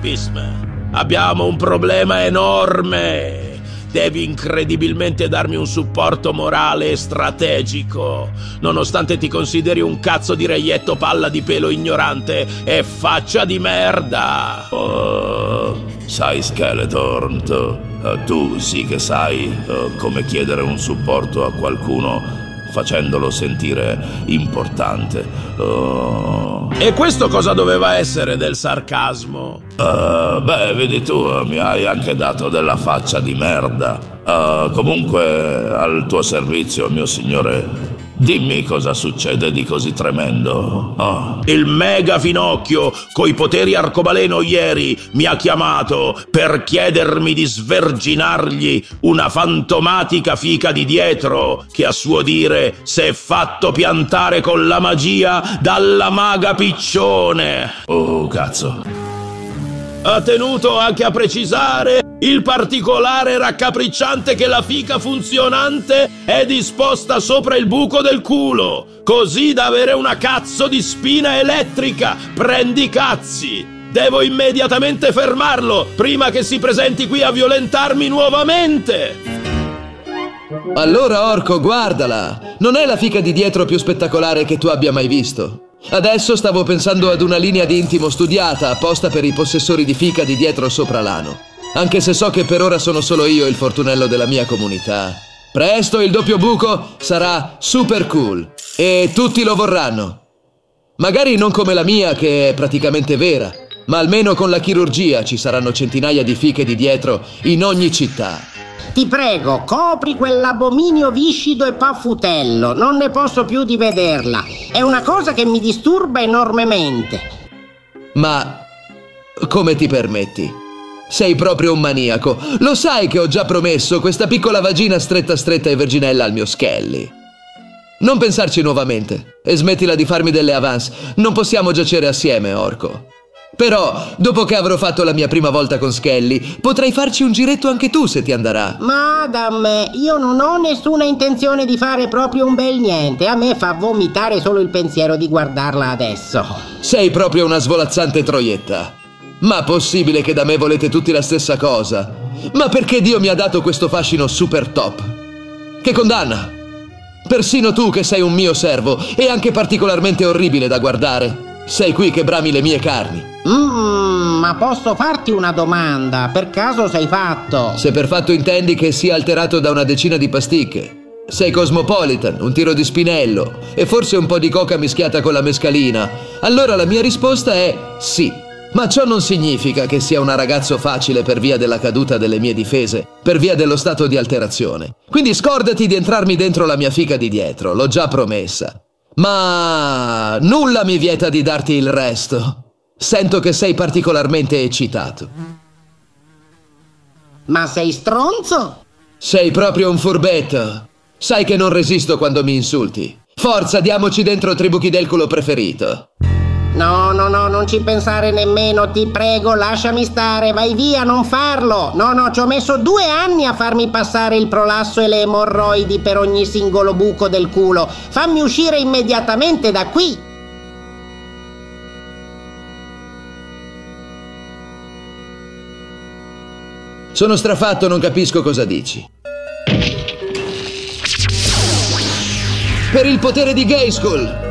Bism, abbiamo un problema enorme. Devi incredibilmente darmi un supporto morale e strategico, nonostante ti consideri un cazzo di reietto palla di pelo ignorante e faccia di merda. Sai, Skeletor, tu sì che sai come chiedere un supporto a qualcuno facendolo sentire importante. E questo cosa doveva essere del sarcasmo? Vedi tu, mi hai anche dato della faccia di merda. Comunque, al tuo servizio, mio signore. Dimmi cosa succede di così tremendo. Il mega finocchio coi poteri arcobaleno ieri mi ha chiamato per chiedermi di sverginargli una fantomatica fica di dietro che a suo dire s'è fatto piantare con la magia dalla maga piccione. Oh, cazzo. Ha tenuto anche a precisare il particolare raccapricciante che la fica funzionante è disposta sopra il buco del culo, così da avere una cazzo di spina elettrica. Prendi cazzi! Devo immediatamente fermarlo prima che si presenti qui a violentarmi nuovamente! Allora, Orco, guardala! Non è la fica di dietro più spettacolare che tu abbia mai visto. Adesso stavo pensando ad una linea di intimo studiata apposta per i possessori di fica di dietro sopra l'ano. Anche se so che per ora sono solo io il fortunello della mia comunità. Presto il doppio buco sarà super cool e tutti lo vorranno. Magari non come la mia, che è praticamente vera, ma almeno con la chirurgia ci saranno centinaia di fiche di dietro in ogni città. Ti prego, copri quell'abominio viscido e paffutello. Non ne posso più di vederla. È una cosa che mi disturba enormemente. Ma come ti permetti? Sei proprio un maniaco. Lo sai che ho già promesso questa piccola vagina stretta stretta e verginella al mio Skelly. Non pensarci nuovamente e smettila di farmi delle avance. Non possiamo giacere assieme, Orco. Però, dopo che avrò fatto la mia prima volta con Skelly, potrai farci un giretto anche tu se ti andrà. Madame, io non ho nessuna intenzione di fare proprio un bel niente. A me fa vomitare solo il pensiero di guardarla adesso. Sei proprio una svolazzante troietta. Ma possibile che da me volete tutti la stessa cosa? Ma perché Dio mi ha dato questo fascino super top? Che condanna! Persino tu che sei un mio servo e anche particolarmente orribile da guardare. Sei qui che brami le mie carni. Ma posso farti una domanda? Per caso sei fatto? Se per fatto intendi che sia alterato da una decina di pasticche. Sei cosmopolitan, un tiro di spinello e forse un po' di coca mischiata con la mescalina. Allora la mia risposta è sì. Ma ciò non significa che sia un ragazzo facile per via della caduta delle mie difese, per via dello stato di alterazione. Quindi scordati di entrarmi dentro la mia fica di dietro, l'ho già promessa. Ma nulla mi vieta di darti il resto. Sento che sei particolarmente eccitato. Ma sei stronzo? Sei proprio un furbetto. Sai che non resisto quando mi insulti. Forza, diamoci dentro Tribuchidelculo preferito. No, non ci pensare nemmeno, ti prego, lasciami stare, vai via, non farlo. No, ci ho messo 2 anni a farmi passare il prolasso e le emorroidi per ogni singolo buco del culo. Fammi uscire immediatamente da qui. Sono strafatto, non capisco cosa dici. Per il potere di Grayskull!